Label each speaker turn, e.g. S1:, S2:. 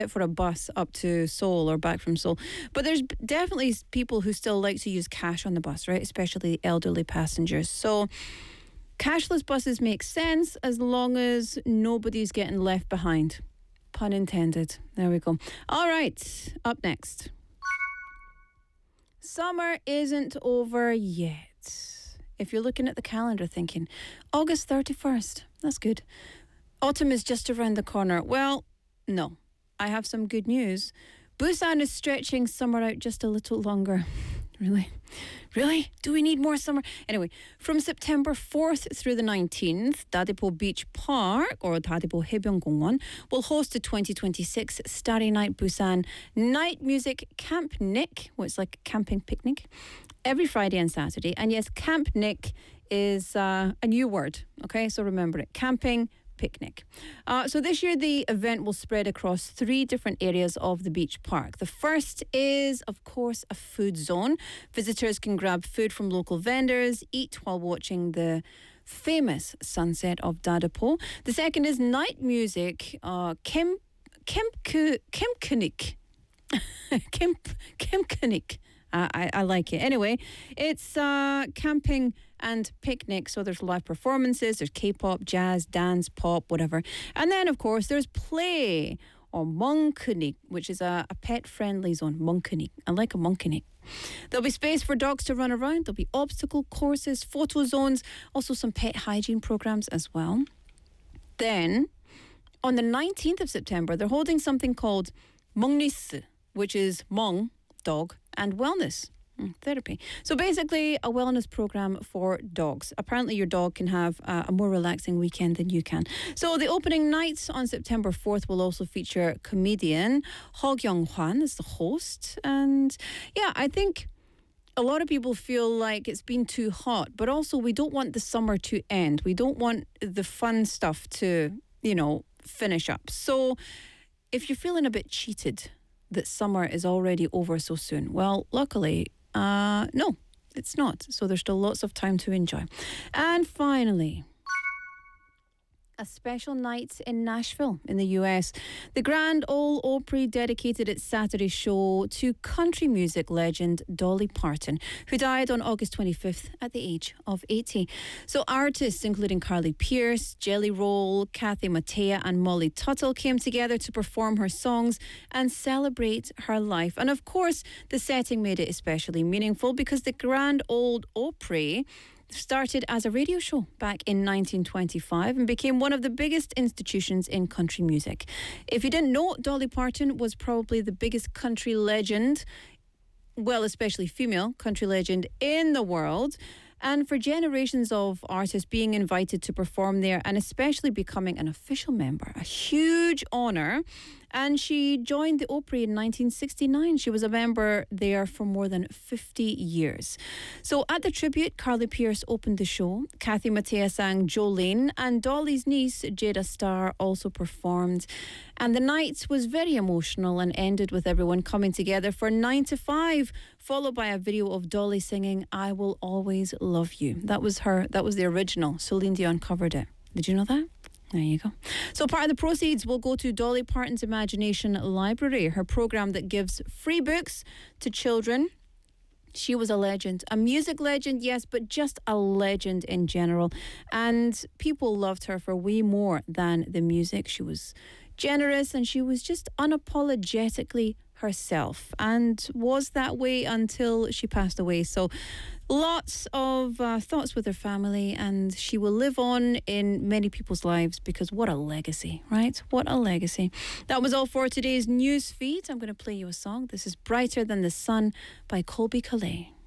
S1: for a bus up to Seoul or back from Seoul. But there's definitely people who still like to use cash on the bus, right? Especially elderly passengers. So cashless buses make sense as long as nobody's getting left behind. Pun intended. There we go. All right, up next. Summer isn't over yet. If you're looking at the calendar thinking, August 31st, that's good. Autumn is just around the corner. Well, no. I have some good news. Busan is stretching summer out just a little longer. Really? Really? Do we need more summer? Anyway, from September 4th through the 19th, Dadepo Beach Park, or Dadepo Haebyeonggongwon, will host the 2026 Starry Night Busan Night Music Camp Nick. Well, it's like a camping picnic. Every Friday and Saturday. And yes, Camp Nick is a new word. Okay, so remember it. Camping picnic. So this year the event will spread across 3 different areas of the beach park. The first is, of course, a food zone. Visitors can grab food from local vendors, eat while watching the famous sunset of Dadepo. The second is night music, Kemkunik. Kemkunik. I like it. Anyway, it's camping and picnic. So there's live performances, there's K-pop, jazz, dance, pop, whatever. And then, of course, there's play or Monkunik, which is a pet-friendly zone. Monkunik. I like a Monkunik. There'll be space for dogs to run around. There'll be obstacle courses, photo zones, also some pet hygiene programs as well. Then, on the 19th of September, they're holding something called Mongnis, which is Mong, dog, and wellness therapy. So basically a wellness program for dogs. Apparently your dog can have a more relaxing weekend than you can. So the opening night on September 4th will also feature comedian Ho Kyung-hwan as the host. And yeah, I think a lot of people feel like it's been too hot, but also we don't want the summer to end. We don't want the fun stuff to, finish up. So if you're feeling a bit cheated that summer is already over so soon, well, luckily, no, it's not. So there's still lots of time to enjoy. And finally, a special night in Nashville in the US. The Grand Ole Opry dedicated its Saturday show to country music legend Dolly Parton, who died on August 25th at the age of 80. So artists including Carly Pearce, Jelly Roll, Kathy Mattea and Molly Tuttle came together to perform her songs and celebrate her life. And of course, the setting made it especially meaningful because the Grand Ole Opry started as a radio show back in 1925 and became one of the biggest institutions in country music. If you didn't know, Dolly Parton was probably the biggest country legend, well, especially female country legend in the world. And for generations of artists being invited to perform there and especially becoming an official member, a huge honour. And she joined the Opry in 1969. She was a member there for more than 50 years. So at the tribute, Carly Pearce opened the show. Kathy Mattea sang Jolene, and Dolly's niece, Jada Starr, also performed. And the night was very emotional and ended with everyone coming together for 9 to 5, followed by a video of Dolly singing I Will Always Love You. That was the original. Celine Dion covered it. Did you know that? There you go. So part of the proceeds will go to Dolly Parton's Imagination Library, her program that gives free books to children. She was a legend, a music legend, yes, but just a legend in general. And people loved her for way more than the music. She was generous and she was just unapologetically herself and was that way until she passed away. So lots of thoughts with her family, and she will live on in many people's lives because what a legacy, right? What a legacy. That was all for today's news feed. I'm going to play you a song. This is Brighter Than the Sun by Colby Calais.